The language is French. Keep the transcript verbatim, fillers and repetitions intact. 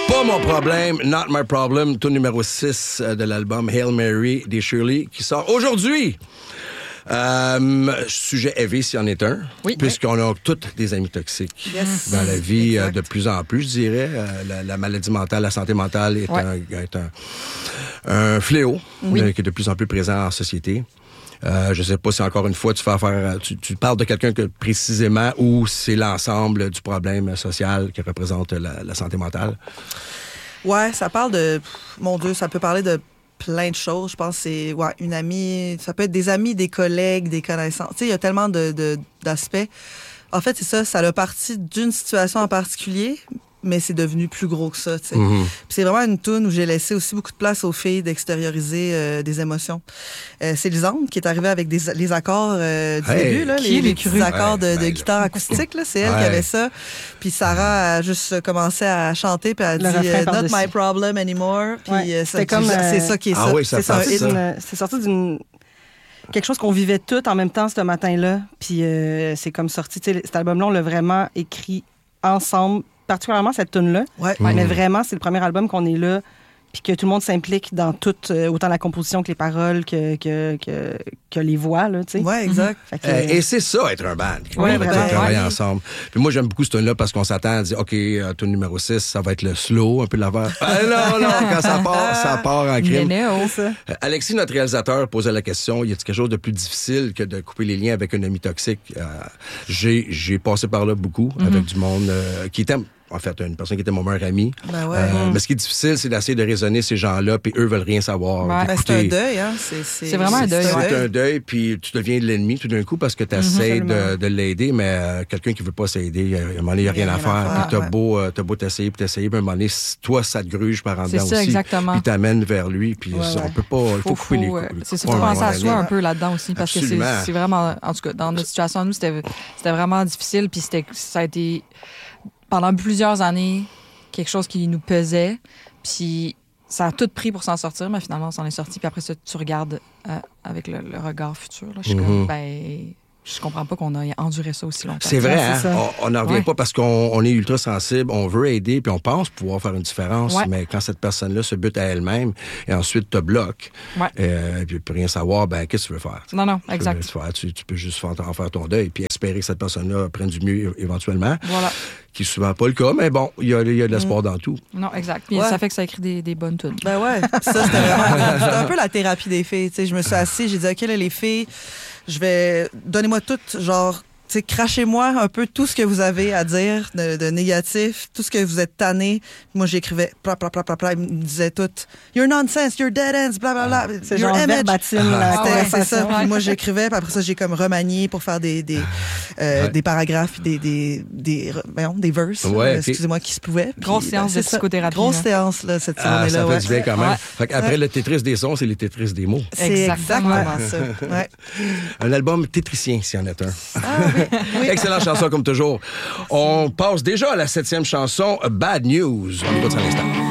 Pas mon problème, Not My Problem, tout numéro six de l'album Hail Mary des Shirley, qui sort aujourd'hui. Euh, sujet heavy, s'il y en est un, oui, puisqu'on a toutes des amis toxiques yes. dans la vie exact. de plus en plus, je dirais. Euh, la, la maladie mentale, la santé mentale est, ouais. un, est un, un fléau oui. euh, qui est de plus en plus présent en société. Euh, je sais pas si encore une fois tu fais affaire, tu, tu parles de quelqu'un que précisément ou c'est l'ensemble du problème social qui représente la, la santé mentale. Ouais, ça parle de, mon Dieu, ça peut parler de plein de choses. Je pense que c'est ouais, une amie, ça peut être des amis, des collègues, des connaissances. Tu sais, il y a tellement de, de, d'aspects. En fait, c'est ça, ça a parti d'une situation en particulier, mais c'est devenu plus gros que ça, tu sais. Mm-hmm. Puis c'est vraiment une toune où j'ai laissé aussi beaucoup de place aux filles d'extérioriser euh, des émotions. Euh, c'est Lisande qui est arrivée avec des, les accords euh, du hey, début, là, les, les petits accords ouais, de, de ben, guitare acoustique, là, c'est elle ouais. qui avait ça. Puis Sarah a juste commencé à chanter, puis elle a dit euh, « Not my problem anymore ». Puis ouais. euh, c'est comme euh... c'est ça qui est ah ça. Oui, ça c'est, ça. D'une, c'est sorti d'une quelque chose qu'on vivait toutes en même temps ce matin-là. Puis euh, c'est comme sorti. Cet album-là, on l'a vraiment écrit ensemble, particulièrement cette tune-là. Ouais. Ouais, mmh. Mais vraiment, c'est le premier album qu'on est là, puis que tout le monde s'implique dans tout, euh, autant la composition que les paroles, que, que, que, que les voix, là, tu sais. Oui, exact. Mmh. Que, euh, et c'est ça, être un band. On ouais, va travailler ouais. ensemble. Puis moi, j'aime beaucoup ce tune-là parce qu'on s'attend à dire, OK, euh, tune numéro six, ça va être le slow, un peu de la verre. Ah, non, non, quand ça part, ça part en crime. Euh, Alexis, notre réalisateur, posait la question, y a-t-il quelque chose de plus difficile que de couper les liens avec un ami toxique? Euh, j'ai, j'ai passé par là beaucoup, mmh. avec du monde euh, qui t'aime. En fait, une personne qui était mon meilleur ami. Ben ouais. euh, mmh. Mais ce qui est difficile, c'est d'essayer de raisonner ces gens-là, puis eux veulent rien savoir. Ouais. Ben, c'est un deuil, hein? C'est, c'est, c'est vraiment un deuil. C'est ouais. un deuil, puis tu deviens de l'ennemi tout d'un coup parce que tu essaies mmh, de, de l'aider, mais euh, quelqu'un qui veut pas s'aider, à un moment donné, il n'y a rien, rien à faire. Puis t'as, ouais. beau, euh, t'as beau t'essayer, puis t'essayer, puis à un moment donné, toi, ça te gruge par en dedans aussi. C'est ça, exactement. Puis t'amènes vers lui, puis ouais, ça, ouais. on peut pas, il faut, faut couper les coups. C'est ça, il faut penser à soi un peu là-dedans aussi, parce Absolument. que c'est, c'est vraiment, en tout cas, dans notre situation, nous, c'était, c'était vraiment difficile, puis c'était, ça a été, pendant plusieurs années, quelque chose qui nous pesait, puis ça a tout pris pour s'en sortir, mais finalement, on s'en est sorti, puis après ça, tu regardes euh, avec le, le regard futur. Là, je suis mm-hmm. comme, ben, je comprends pas qu'on a enduré ça aussi longtemps. C'est vrai, ouais, hein? c'est on n'en revient ouais. pas parce qu'on on est ultra sensible, on veut aider, puis on pense pouvoir faire une différence, ouais. mais quand cette personne-là se bute à elle-même et ensuite te bloque, ouais. euh, puis peut rien savoir, ben qu'est-ce que tu veux faire? Non, non, exact. Tu, faire, tu, tu peux juste faire, en faire ton deuil, puis espérer que cette personne-là prenne du mieux éventuellement. Voilà. Qui est souvent pas le cas, mais bon, il y a, y a de l'espoir mmh. dans tout. Non, exact. Puis ouais. ça fait que ça écrit des, des bonnes tunes. Ben ouais. Ça, c'était vraiment c'était un peu la thérapie des filles. T'sais, je me suis assise, j'ai dit, OK, là, les filles, je vais... Donnez-moi toutes, genre... T'sais, crachez-moi un peu tout ce que vous avez à dire de, de négatif, tout ce que vous êtes tanné. Moi, j'écrivais, bla, bla, bla, bla, bla, ils me disaient tout, you're nonsense, you're dead ends, bla, bla, bla. Ah, c'est your genre image. Verbatim, ah, ouais, c'est ça. Puis moi, j'écrivais, puis après ça, j'ai comme remanié pour faire des, des, euh, ouais. des paragraphes, des, des, des, voyons, des verses, ouais, là, excusez-moi, qui se pouvaient. Grosse puis, séance ben, de psychothérapie. Grosse hein. séance, là, cette ah, journée-là. Ça fait du bien quand même. Ouais. Fait qu'après ouais. le Tetris des sons, c'est les Tetris des mots. C'est exactement, exactement ça. Ouais. Un album tétricien, s'il y en a un. Ah, oui. oui. Excellent chanson comme toujours. On passe déjà à la septième chanson, Bad News. On écoute ça à l'instant.